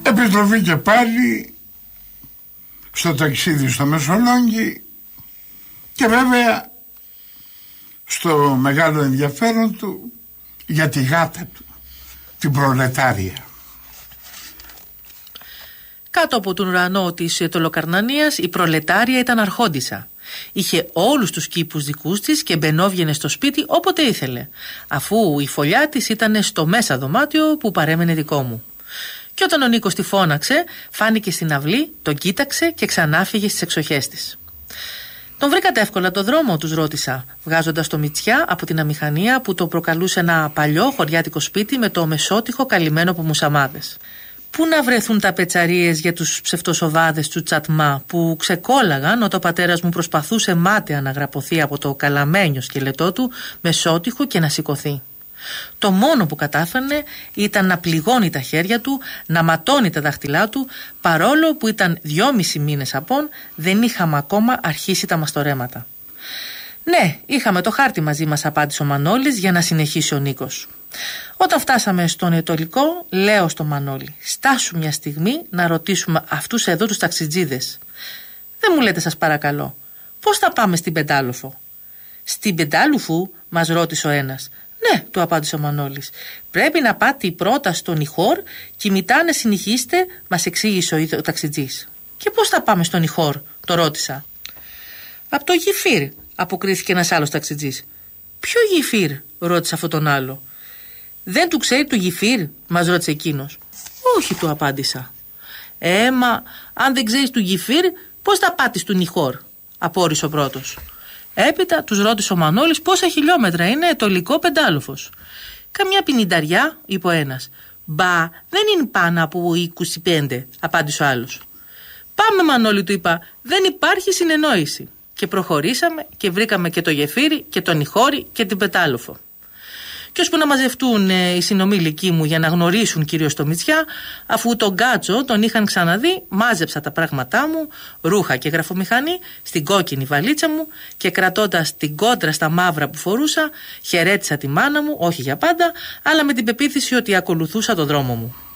Επιστροφή και πάλι στο ταξίδι στο Μεσολόγγι και βέβαια στο μεγάλο ενδιαφέρον του για τη γάτα του, την προλετάρια. Κάτω από τον ουρανό της Τολοκαρνανίας η προλετάρια ήταν αρχόντισσα. Είχε όλους τους κήπους δικούς της και μπαινόβγαινε στο σπίτι όποτε ήθελε, αφού η φωλιά της ήταν στο μέσα δωμάτιο που παρέμενε δικό μου. Και όταν ο Νίκος τη φώναξε, φάνηκε στην αυλή, τον κοίταξε και ξανά φύγε στις εξοχές της. Τον βρήκατε εύκολα το δρόμο, τους ρώτησα, βγάζοντας το Μητσιά από την αμηχανία που το προκαλούσε ένα παλιό χωριάτικο σπίτι με το μεσότυχο καλυμμένο από μουσαμάδες. Πού να βρεθούν τα πετσαρίες για τους ψευτοσοβάδες του Τσατμά που ξεκόλαγαν όταν ο πατέρας μου προσπαθούσε μάταια να γραπωθεί από το καλαμένιο σκελετό του μεσότυχο και να σηκωθεί. Το μόνο που κατάφερνε ήταν να πληγώνει τα χέρια του, να ματώνει τα δάχτυλά του, παρόλο που ήταν 2,5 μήνες απόν, δεν είχαμε ακόμα αρχίσει τα μαστορέματα. «Ναι, είχαμε το χάρτη μαζί μας», απάντησε ο Μανώλης για να συνεχίσει ο Νίκος. Όταν φτάσαμε στον Ετωλικό, λέω στο Μανώλη: «Στάσου μια στιγμή να ρωτήσουμε αυτούς εδώ τους ταξιτζίδες». «Δεν μου λέτε, σας παρακαλώ, πώς θα πάμε στην Πεντάλουφο?» «Στην Πεντάλουφου?» μας ρώτησε ο ένας. «Ναι», του απάντησε ο Μανώλης. «Πρέπει να πάτε πρώτα στον Ιχόρ και μετά να συνεχίσετε», μας εξήγησε ο ταξιτζής. «Και πώς θα πάμε στον Ιχόρ?» το ρώτησα. «Από το Γυφύρ», αποκρίθηκε ένας άλλος ταξιτζής. «Ποιο Γυφύρ?» ρώτησε αυτόν τον άλλο. «Δεν του ξέρει του Γυφύρ?» μας ρώτησε εκείνος. «Όχι», του απάντησα. Μα αν δεν ξέρεις του Γυφύρ, πώς θα πάτε στον Ιχόρ?» απόρρισε ο πρώτος. Έπειτα τους ρώτησε ο Μανώλης πόσα χιλιόμετρα είναι Ετωλικό Πεντάλουφος. «Καμιά 50, είπε ο ένας. «Μπα, δεν είναι πάνω από 25, απάντησε ο άλλος. «Πάμε, Μανώλη», του είπα, «δεν υπάρχει συνεννόηση». Και προχωρήσαμε και βρήκαμε και το Γεφύρι και τον Ιχόρι και την Πετάλουφο. Και ώσπου να μαζευτούν οι συνομήλικοί μου για να γνωρίσουν κυρίως το Μητσιά, αφού τον Γκάτσο τον είχαν ξαναδεί, μάζεψα τα πράγματά μου, ρούχα και γραφομηχανή, στην κόκκινη βαλίτσα μου και κρατώντας την κόντρα στα μαύρα που φορούσα, χαιρέτησα τη μάνα μου, όχι για πάντα, αλλά με την πεποίθηση ότι ακολουθούσα το δρόμο μου.